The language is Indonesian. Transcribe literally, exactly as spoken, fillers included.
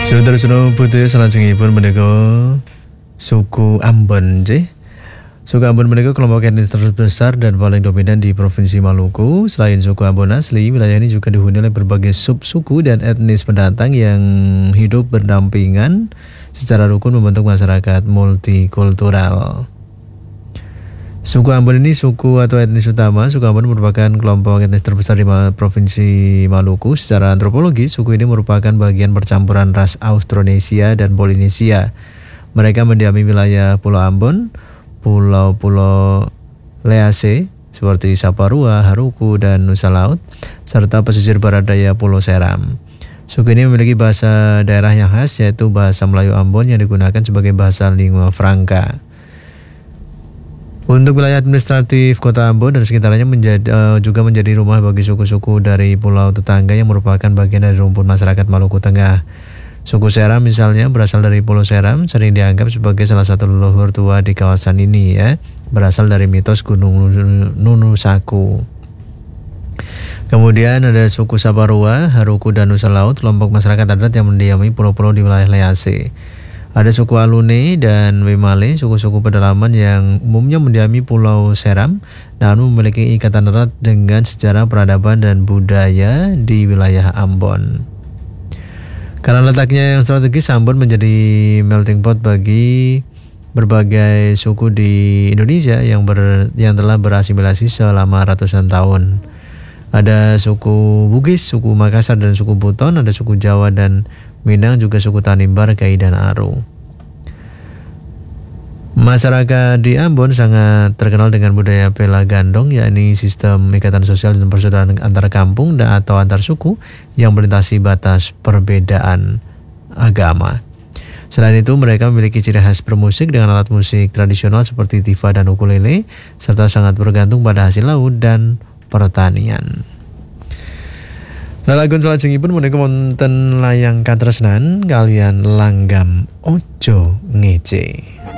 Saudara-saudara putih salajengipun menika suku Ambon nggih. Suku Ambon menika kelompok etnis terbesar dan paling dominan di Provinsi Maluku. Selain suku Ambon asli, wilayah ini juga dihuni oleh berbagai sub-suku dan etnis pendatang yang hidup berdampingan secara rukun membentuk masyarakat multikultural. Suku Ambon ini suku atau etnis utama. Suku Ambon merupakan kelompok etnis terbesar di Provinsi Maluku. Secara antropologi, suku ini merupakan bagian percampuran ras Austronesia dan Polinesia. Mereka mendiami wilayah Pulau Ambon, pulau-pulau Lease seperti Saparua, Haruku, dan Nusa Laut, serta pesisir barat daya Pulau Seram. Suku ini memiliki bahasa daerah yang khas, yaitu bahasa Melayu Ambon yang digunakan sebagai bahasa lingua franca. Untuk wilayah administratif Kota Ambon dan sekitarnya menjadi, uh, juga menjadi rumah bagi suku-suku dari pulau tetangga yang merupakan bagian dari rumpun masyarakat Maluku Tengah. Suku Seram misalnya berasal dari Pulau Seram, sering dianggap sebagai salah satu leluhur tua di kawasan ini ya, berasal dari mitos Gunung Nunusaku. Kemudian ada suku Saparua, Haruku, dan Nusa Laut, kelompok masyarakat adat yang mendiami pulau-pulau di wilayah Lease. Ada suku Alune dan Wemale, suku-suku pedalaman yang umumnya mendiami Pulau Seram, namun memiliki ikatan erat dengan sejarah peradaban dan budaya di wilayah Ambon. Karena letaknya yang strategis, Ambon menjadi melting pot bagi berbagai suku di Indonesia yang ber, yang telah berasimilasi selama ratusan tahun. Ada suku Bugis, suku Makassar, dan suku Buton, ada suku Jawa dan Minang, juga suku Tanimbar, Kai, dan Aru. Masyarakat di Ambon sangat terkenal dengan budaya pela gandong, yakni sistem ikatan sosial dan persaudaraan antar kampung dan atau antar suku yang melintasi batas perbedaan agama. Selain itu, mereka memiliki ciri khas bermusik dengan alat musik tradisional seperti tifa dan ukulele, serta sangat bergantung pada hasil laut dan pertanian. Lalagon salajengipun menika wonten layang katresnan kalian langgam ojo ngece.